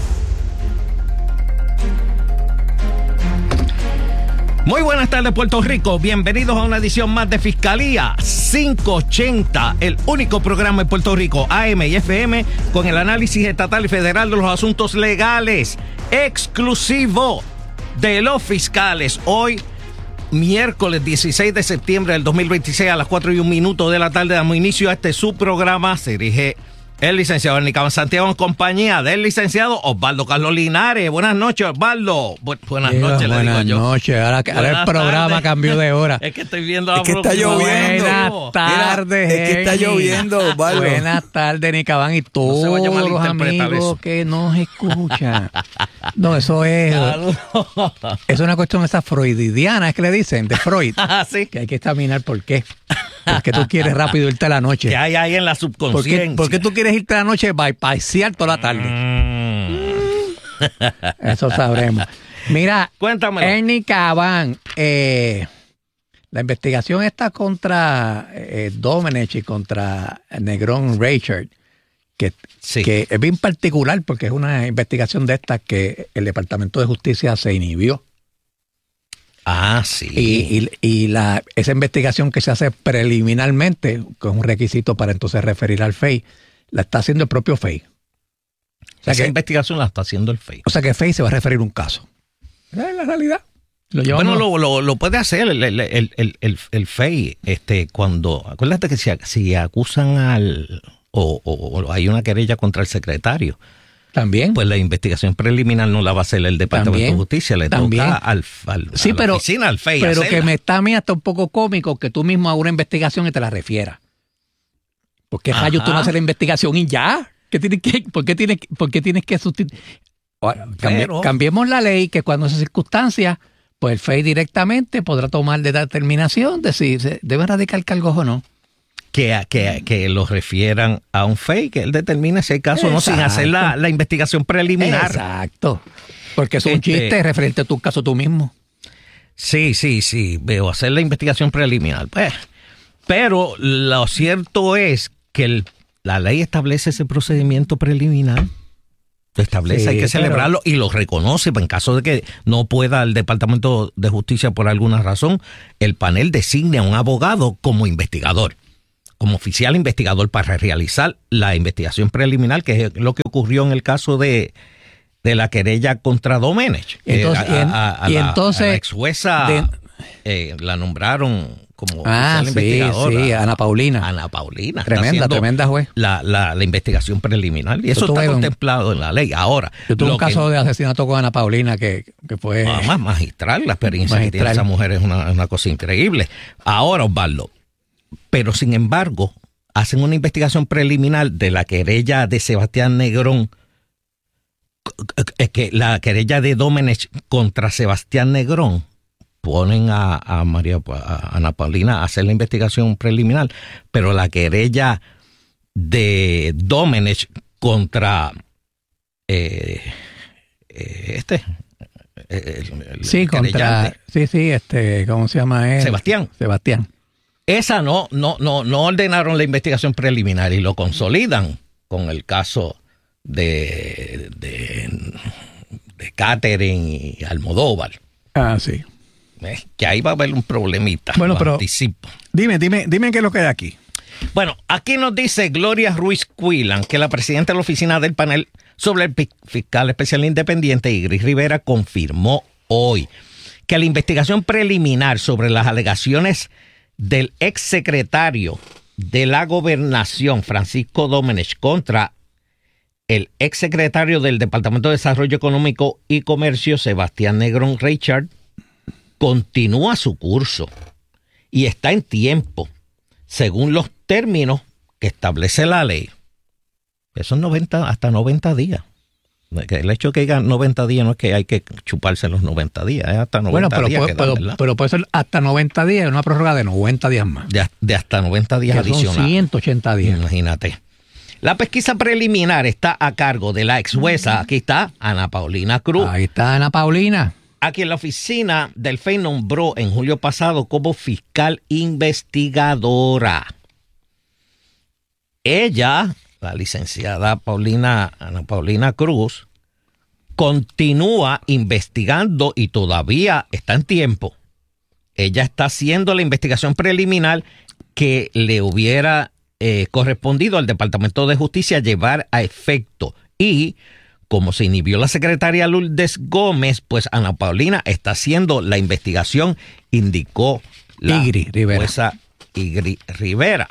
Muy buenas tardes, Puerto Rico. Bienvenidos a una edición más de Fiscalía quinientos ochenta, el único programa en Puerto Rico, A M y F M, con el análisis estatal y federal de los asuntos legales, exclusivo de los fiscales. Hoy, miércoles dieciséis de septiembre del dos mil veintiséis, a las cuatro y un minuto de la tarde, damos inicio a este subprograma. Se dirige el licenciado Ernie Cabán Santiago en compañía del licenciado Osvaldo Carlos Linares. Buenas noches, Osvaldo. Bu- buenas Dios, noches, le buenas digo yo. noches. Ahora, ahora el programa tardes. cambió de hora. Es que estoy viendo la Es que está próxima. lloviendo. Buenas tardes. Mira, es que está Ernie. lloviendo, Osvaldo. Buenas tardes, Nicabán, y No se todos vaya a los malinterpretar amigos eso. que nos escuchan. No, eso es. Es una cuestión esa freudiana, es que le dicen, de Freud. ¿Sí? Que hay que examinar por qué. Porque tú quieres rápido irte a la noche. ¿Qué hay ahí en la ¿Por qué, subconsciencia? por qué tú quieres irte a la noche bypassear toda la tarde? Mm. Eso sabremos. Mira, Cuéntamelo. Ernie Cabán, eh, la investigación está contra eh, Domenech y contra Negrón Richard, que, Sí. que es bien particular porque es una investigación de estas que el Departamento de Justicia se inhibió. Ah, sí. Y, y, y la, esa investigación que se hace preliminarmente, que es un requisito para entonces referir al F E I, la está haciendo el propio F E I. O sea Esa que, investigación la está haciendo el F E I. o sea que F E I se va a referir un caso. Esa es la realidad. Lo llevamos- Bueno, lo, lo, lo puede hacer el, el, el, el, el, el F E I, este, cuando, acuérdate que si, si acusan al, o, o, o hay una querella contra el secretario, también, pues la investigación preliminar no la va a hacer el Departamento También, de Justicia, le también. toca al, al sí, a la pero, oficina, al F E I. pero hacerla. que me está a mí hasta un poco cómico que tú mismo hagas una investigación y te la refieras. ¿Por qué Ajá. rayos tú no haces la investigación y ya? ¿Qué tienes que, ¿Por qué tienes, por qué tienes que sustituir? Cambi- Pero- cambiemos la ley que cuando esas circunstancias, pues el F E I directamente podrá tomar de determinación de si se deben radicar cargos o no. Que, que, que los refieran a un F E I, que él determine si hay caso o no, sin hacer la, la investigación preliminar. Exacto. Porque es un Este- chiste referente a tu caso tú mismo. Sí, sí, sí, veo hacer la investigación preliminar. Pues, pero lo cierto es que el- la ley establece ese procedimiento preliminar. Lo establece, Sí, hay que pero- celebrarlo y lo reconoce. En caso de que no pueda el Departamento de Justicia por alguna razón, el panel designe a un abogado como investigador, como oficial investigador para realizar la investigación preliminar, que es lo que ocurrió en el caso de, de la querella contra Domenech. Entonces, Eh, a, a- a y la, entonces- a la ex jueza de- eh, la nombraron como Ah, oficial sí, investigadora. sí, Ana Paulina. Ana Paulina. está Tremenda, haciendo tremenda juez. La, la, la investigación preliminar. Y Yo eso tuve está un- contemplado en la ley. Ahora, Yo tuve lo un que- caso de asesinato con Ana Paulina que, que fue... Ah, más magistral, la experiencia que tiene Magistral. esa mujer es una, una cosa increíble. Ahora, Osvaldo, pero sin embargo, hacen una investigación preliminar de la querella de Sebastián Negrón, es que la querella de Domenech contra Sebastián Negrón, ponen a, a María a Ana Paulina a hacer la investigación preliminar, pero la querella de Domenech contra eh, eh, este el- el Sí, contra... querellante, Sí, sí, este, ¿cómo se llama él? Sebastián. Sebastián. esa no, no, no, no ordenaron la investigación preliminar y lo consolidan con el caso de, de, de Catherine y Almodóvar. Ah, sí. Eh, Que ahí va a haber un problemita. Bueno, lo pero- anticipo. Dime, dime, dime qué es lo que hay aquí. Bueno, aquí nos dice Gloria Ruiz Cuilan que la presidenta de la oficina del panel sobre el pi- fiscal especial independiente, Igris Rivera, confirmó hoy que la investigación preliminar sobre las alegaciones del exsecretario de la Gobernación, Francisco Domenech, contra el exsecretario del Departamento de Desarrollo Económico y Comercio, Sebastián Negrón Richard, continúa su curso y está en tiempo, según los términos que establece la ley. Eso es noventa, hasta noventa días. El hecho de que digan noventa días no es que hay que chuparse los noventa días, es hasta noventa Bueno, pero, días. puede, que dan, pero, ¿verdad? pero puede ser hasta noventa días, una prórroga de noventa días más. de, de hasta noventa días Que son adicionales. ciento ochenta días. Imagínate. La pesquisa preliminar está a cargo de la ex jueza. Aquí está Ana Paulina Cruz. Ahí está Ana Paulina. A quien la oficina del F E I nombró en julio pasado como fiscal investigadora. Ella, la licenciada Paulina, Ana Paulina Cruz, continúa investigando y todavía está en tiempo. Ella está haciendo la investigación preliminar que le hubiera eh, correspondido al Departamento de Justicia llevar a efecto. Y como se inhibió la secretaria Lourdes Gómez, pues Ana Paulina está haciendo la investigación, indicó la Igri Rivera. jueza Igri Rivera.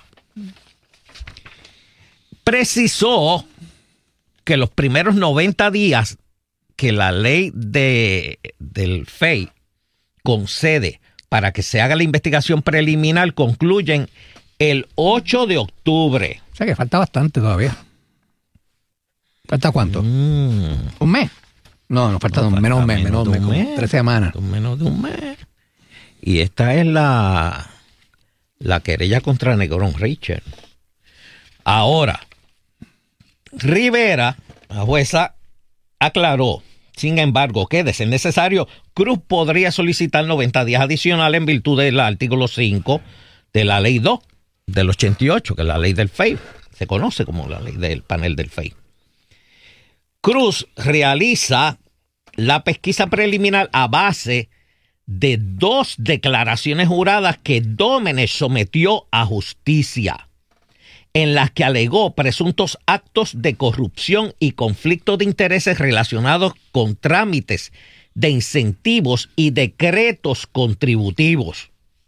Precisó que los primeros noventa días que la ley de, del F E I concede para que se haga la investigación preliminar concluyen el ocho de octubre. O sea que falta bastante todavía. ¿Falta cuánto? Mm. ¿Un mes? No, nos falta, No, un- falta menos un mes, menos un mes, de un como mes. tres semanas. Menos de un mes. Y esta es la, la querella contra Negrón Richard. Ahora, Rivera, la jueza, aclaró, sin embargo, que de ser necesario, Cruz podría solicitar noventa días adicionales en virtud del artículo cinco de la ley dos del ochenta y ocho, que es la ley del F E I. Se conoce como la ley del panel del F E I. Cruz realiza la pesquisa preliminar a base de dos declaraciones juradas que Domenech sometió a justicia, en las que alegó presuntos actos de corrupción y conflictos de intereses relacionados con trámites de incentivos y decretos contributivos.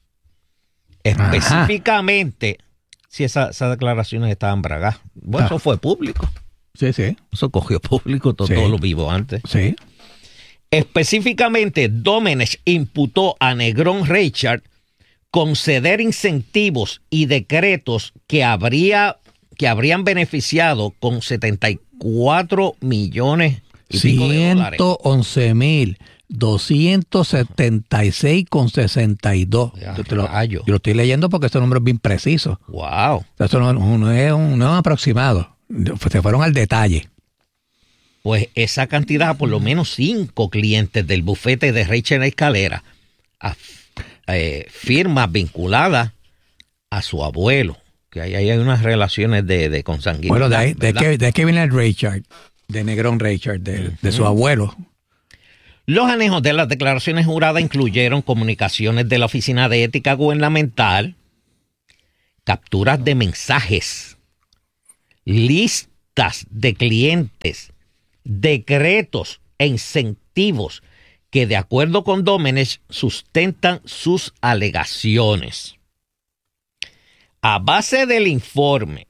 Específicamente, si esa- esas declaraciones estaban bragadas. Bueno, Ah. eso fue público. Sí, sí. Eso cogió público, todo, Sí. todo lo vivo antes. Sí. Específicamente, Domenech imputó a Negrón Richard conceder incentivos y decretos que, habría, que habrían beneficiado con setenta y cuatro millones y pico de dólares. ciento once mil doscientos setenta y seis con sesenta y dos. Yo, te lo, yo lo estoy leyendo porque ese número es bien preciso. Wow. O sea, eso no, no, es un, no es un aproximado. Se fueron al detalle. Pues esa cantidad, por lo menos cinco clientes del bufete de Rachel Escalera, a, eh, firmas vinculadas a su abuelo, que ahí hay unas relaciones de, de consanguinidad. Bueno, de ahí, de que, de que viene el Richard, de Negrón Richard, de, uh-huh. de su abuelo. Los anejos de las declaraciones juradas incluyeron comunicaciones de la Oficina de Ética Gubernamental, capturas de mensajes, listas de clientes, decretos e incentivos que, de acuerdo con Domenech, sustentan sus alegaciones. A base del informe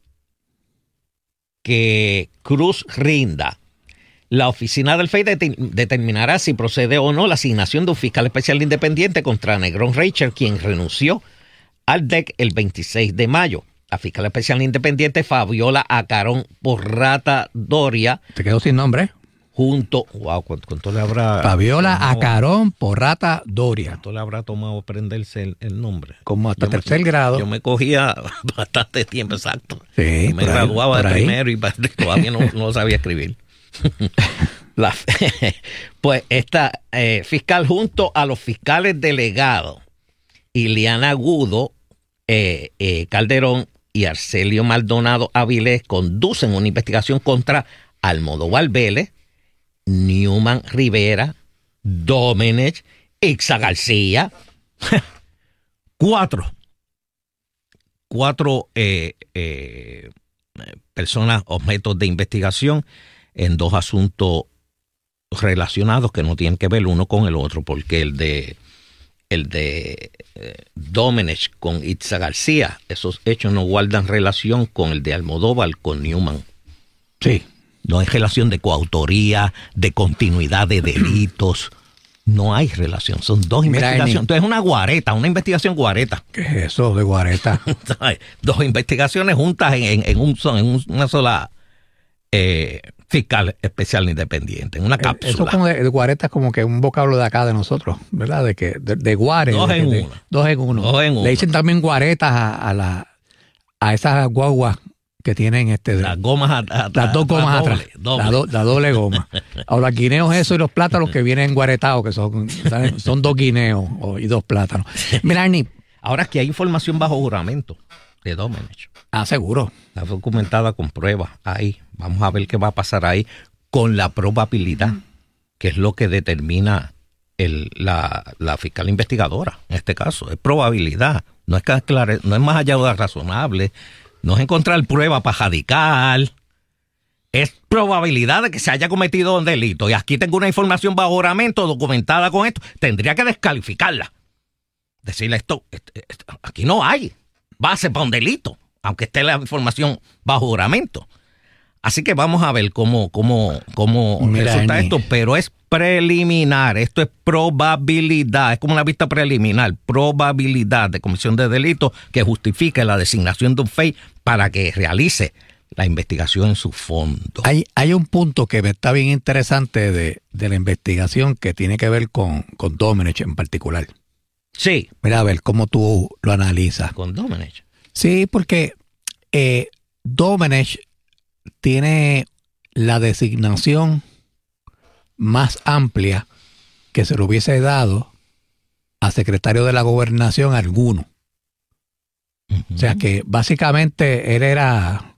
que Cruz rinda, la oficina del F E I det- determinará si procede o no la asignación de un fiscal especial independiente contra Negrón Rachel, quien renunció al D E C el veintiséis de mayo. La fiscal especial independiente Fabiola Acarón Porrata Doria. ¿Te quedó sin nombre? Junto, wow, ¿cuánto, cuánto le habrá? Fabiola tomado, Acarón Porrata Doria. ¿Cuánto le habrá tomado aprenderse el, el nombre? Como hasta yo tercer me, grado. Yo me cogía bastante tiempo, exacto. Sí, yo me graduaba ahí, de ahí. primero y todavía no, no sabía escribir. La, pues esta eh, fiscal, junto a los fiscales delegados Ileana Agudo, eh, eh, Calderón y Arcelio Maldonado Avilés, conducen una investigación contra Almodóvar Vélez, Newman Rivera, Domenech, Ixa García. Cuatro. Cuatro eh, eh, personas objetos de investigación en dos asuntos relacionados que no tienen que ver uno con el otro, porque el de el de eh, Domenech con Ixa García, esos hechos no guardan relación con el de Almodóvar con Newman. Sí. No hay relación de coautoría, de continuidad de delitos. No hay relación. Son dos Mira, investigaciones. Eni. Entonces es una guareta, una investigación guareta. ¿Qué es eso de guareta? Dos investigaciones juntas en, en, en, un, en un, una sola eh, fiscal especial independiente, en una cápsula. Eso como de, de guareta es como que un vocablo de acá de nosotros, ¿verdad? De que de, de guare. Dos de, en de, uno. Dos en uno. Dos en uno. Le dicen también guaretas a, a, la, a esas guaguas que tienen este las gomas a, a, las dos gomas doble, atrás, doble. La, do, la doble goma. Ahora los guineos eso y los plátanos que vienen guaretados, que son, son dos guineos y dos plátanos. Mira, Ernie, ahora es que hay información bajo juramento de Domenech. Ah, seguro. Está documentada con pruebas ahí. Vamos a ver qué va a pasar ahí con la probabilidad, que es lo que determina el, la, la fiscal investigadora en este caso. Es probabilidad, no es, que aclare, no es más allá de razonable. No es encontrar prueba para radicar. Es probabilidad de que se haya cometido un delito. Y aquí tengo una información bajo juramento documentada con esto. Tendría que descalificarla. Decirle esto, esto, esto aquí no hay base para un delito, aunque esté la información bajo juramento. Así que vamos a ver cómo, cómo, cómo Mira, resulta Ernie. esto, pero es preliminar, esto es probabilidad, es como una vista preliminar, probabilidad de comisión de delito que justifique la designación de un F E I para que realice la investigación en su fondo. Hay, hay un punto que me está bien interesante de, de la investigación que tiene que ver con, con Domenech en particular. Sí. Mira, a ver cómo tú lo analizas. Con Domenech. Sí, porque eh, Domenech tiene la designación más amplia que se le hubiese dado a secretario de la gobernación alguno. Uh-huh. O sea que básicamente él era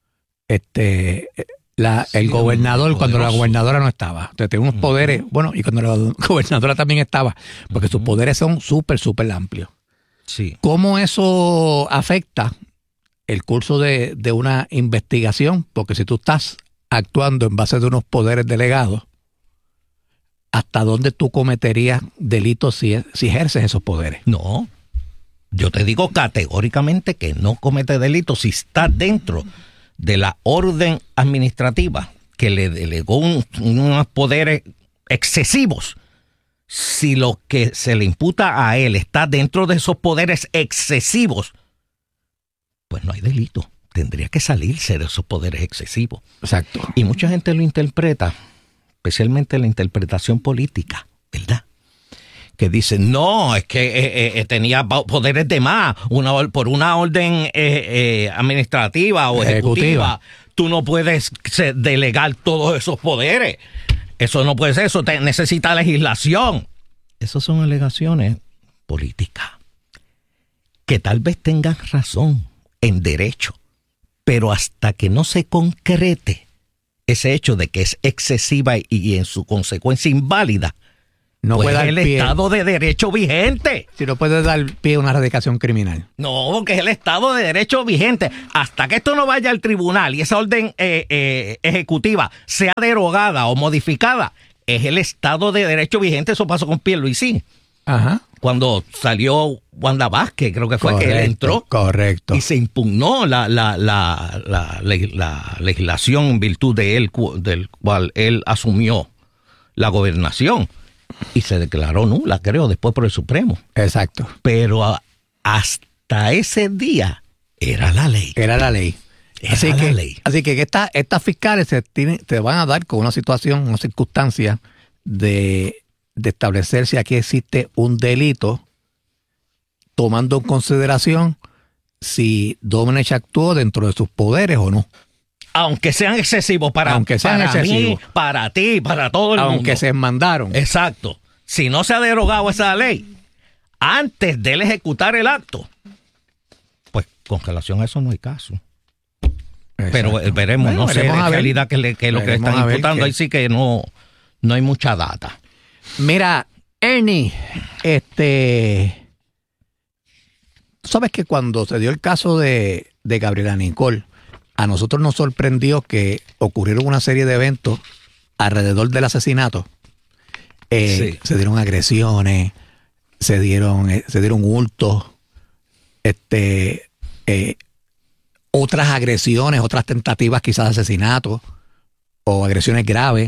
este la, sí, el gobernador cuando la gobernadora no estaba. Entonces tiene unos uh-huh. poderes, bueno, y cuando la gobernadora también estaba, porque uh-huh. sus poderes son súper, súper amplios. Sí. ¿Cómo eso afecta el curso de, de una investigación? Porque si tú estás actuando en base de unos poderes delegados, ¿hasta dónde tú cometerías delitos si, si ejerces esos poderes? No, yo te digo categóricamente que no comete delitos si está dentro de la orden administrativa que le delegó un, unos poderes excesivos. Si lo que se le imputa a él está dentro de esos poderes excesivos, pues no hay delito. Tendría que salirse de esos poderes excesivos. Exacto. Y mucha gente lo interpreta, especialmente la interpretación política, ¿verdad? Que dicen, no, es que eh, eh, tenía poderes de más, una, por una orden eh, eh, administrativa o ejecutiva, ejecutiva, tú no puedes delegar todos esos poderes. Eso no puede ser, eso te, necesita legislación. Esas son alegaciones políticas, que tal vez tengan razón en derecho, pero hasta que no se concrete ese hecho de que es excesiva y, y en su consecuencia inválida, no pues puede dar el pie. Estado de Derecho vigente. Si no puede dar pie a una erradicación criminal. No, que es el Estado de Derecho vigente. Hasta que esto no vaya al tribunal y esa orden eh, eh, ejecutiva sea derogada o modificada, es el Estado de Derecho vigente. Eso pasó con Pierluisi. Ajá. Cuando salió Wanda Vázquez, creo que fue correcto, que él entró. Correcto. Y se impugnó la, la, la, la, la, la legislación en virtud de él, del cual él asumió la gobernación. Y se declaró nula, creo, después por el Supremo. Exacto. Pero a, hasta ese día era la ley. Era la ley. Era así la que, ley. Así que estas estas fiscales se, tienen, se van a dar con una situación, una circunstancia de, de establecer si aquí existe un delito, tomando en consideración si Domenech actuó dentro de sus poderes o no. Aunque sean excesivos para, Aunque sean para excesivos. mí, para ti, para todo el Aunque mundo. Aunque se mandaron. Exacto. Si no se ha derogado esa ley, antes de él ejecutar el acto, pues con relación a eso no hay caso. Exacto. Pero eh, veremos, bueno, no veremos sé en realidad que, le, que lo que le están imputando, que... ahí sí que no, no hay mucha data. Mira, Ernie, este... ¿sabes que cuando se dio el caso de, de Gabriela Nicole, a nosotros nos sorprendió que ocurrieron una serie de eventos alrededor del asesinato? Eh, sí. Se dieron agresiones, se dieron, eh, se dieron hurtos, este, eh, otras agresiones, otras tentativas quizás de asesinato o agresiones graves,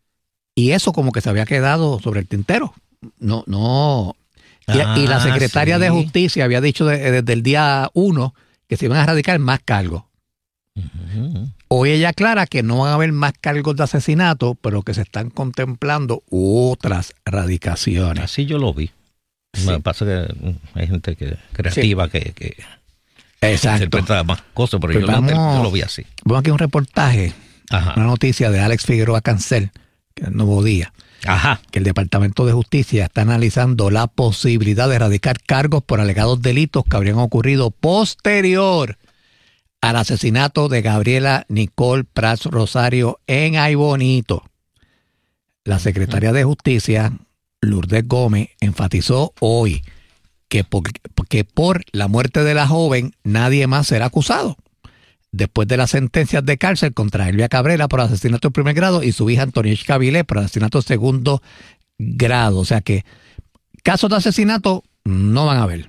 y eso como que se había quedado sobre el tintero. No, no. Y, ah, y la secretaria sí. de Justicia había dicho de, desde el día uno que se iban a erradicar más cargos. Uh-huh. Hoy ella aclara que no van a haber más cargos de asesinato, pero que se están contemplando otras erradicaciones. Así yo lo vi. Sí. Me pasa que hay gente que creativa sí. que, que Exacto. interpreta más cosas, pero pues yo, vamos, lo, yo lo vi así. Vamos aquí un reportaje, Ajá. una noticia de Alex Figueroa Cancel, que es el Nuevo Día. Ajá. Que el Departamento de Justicia está analizando la posibilidad de erradicar cargos por alegados delitos que habrían ocurrido posterior al asesinato de Gabriela Nicole Prats Rosario en Aybonito. La secretaria de Justicia, Lourdes Gómez, enfatizó hoy que por, que por la muerte de la joven nadie más será acusado, después de las sentencias de cárcel contra Elvia Cabrera por asesinato de primer grado y su hija Antonieshka Vilés por asesinato de segundo grado. O sea que casos de asesinato no van a haber.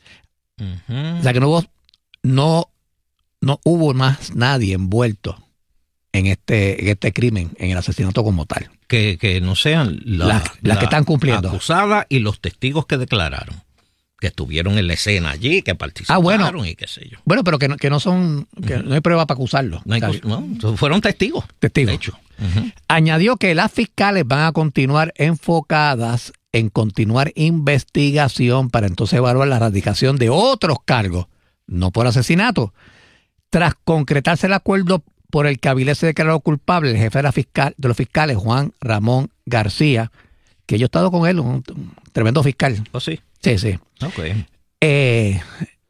Uh-huh. O sea que no hubo, no, no hubo más nadie envuelto en este, en este crimen, en el asesinato como tal. Que, que no sean las la, la la que están cumpliendo. Acusadas y los testigos que declararon, que estuvieron en la escena allí, que participaron ah, bueno. y qué sé yo. Bueno, pero que no, que no son, que uh-huh. no hay prueba para acusarlos. No, hay, o sea, no fueron testigos. Testigos. De hecho. Uh-huh. Añadió que las fiscales van a continuar enfocadas en continuar investigación para entonces evaluar la erradicación de otros cargos, no por asesinato. Tras concretarse el acuerdo por el que Avilés se declaró culpable, el jefe de, la fiscal, de los fiscales, Juan Ramón García, que yo he estado con él, un, un tremendo fiscal. ¿Oh, sí? Sí, sí. Okay. Eh,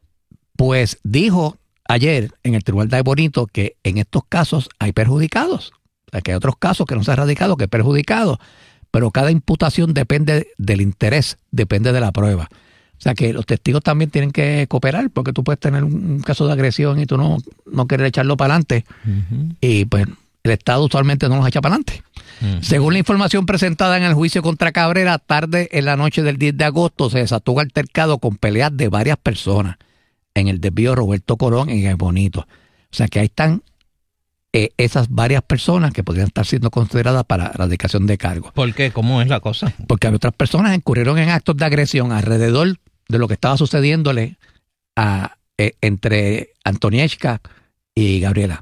pues dijo ayer en el Tribunal de Aybonito que en estos casos hay perjudicados. O sea, que hay otros casos que no se han radicado, que hay perjudicados. Pero cada imputación depende del interés, depende de la prueba. O sea, que los testigos también tienen que cooperar, porque tú puedes tener un caso de agresión y tú no, no quieres echarlo para adelante. Uh-huh. Y pues el Estado usualmente no los echa para adelante. Uh-huh. Según la información presentada en el juicio contra Cabrera, tarde en la noche del diez de agosto se desató un altercado con peleas de varias personas en el desvío Roberto Corón en Aybonito. O sea que ahí están eh, esas varias personas que podrían estar siendo consideradas para erradicación de cargos. ¿Por qué? ¿Cómo es la cosa? Porque otras personas incurrieron en actos de agresión alrededor de lo que estaba sucediéndole a, eh, entre Antonieshka y Gabriela.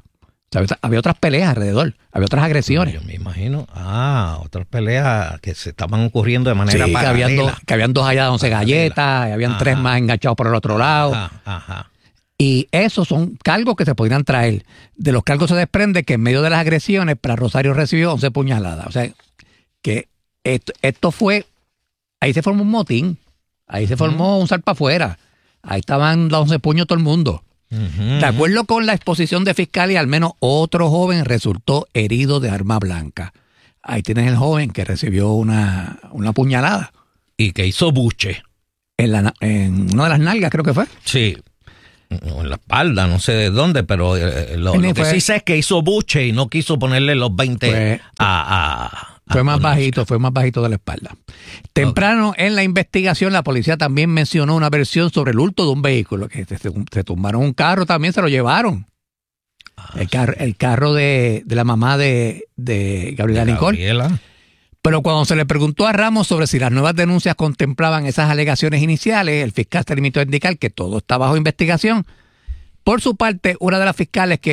O sea, había otras peleas alrededor, había otras agresiones. Yo me imagino, ah, otras peleas que se estaban ocurriendo de manera sí, paralela. Que habían, dos, que habían dos allá de once galletas, y habían ajá. tres más enganchados por el otro lado. Ajá, ajá. Y esos son cargos que se podrían traer. De los cargos se desprende que en medio de las agresiones, para Rosario recibió once puñaladas. O sea, que esto, esto fue, ahí se formó un motín, ahí se formó uh-huh. un salpa afuera, ahí estaban los once puños todo el mundo. Uh-huh. De acuerdo con la exposición de fiscalía, al menos otro joven resultó herido de arma blanca. Ahí tienes el joven que recibió una, una puñalada. Y que hizo buche. En, la, en una de las nalgas, creo que fue. Sí. En la espalda, no sé de dónde, pero eh, lo, lo que sí sé es que hizo buche y no quiso ponerle los veinte fue, a, a... Fue más bajito, fue más bajito de la espalda. Temprano okay. en la investigación, la policía también mencionó una versión sobre el hurto de un vehículo, que se, se, se tumbaron un carro, también se lo llevaron. Ah, el, carro, sí. el carro de, de la mamá de, de Gabriela de Nicole. Gabriela. Pero cuando se le preguntó a Ramos sobre si las nuevas denuncias contemplaban esas alegaciones iniciales, el fiscal se limitó a indicar que todo está bajo investigación. Por su parte, una de las fiscales que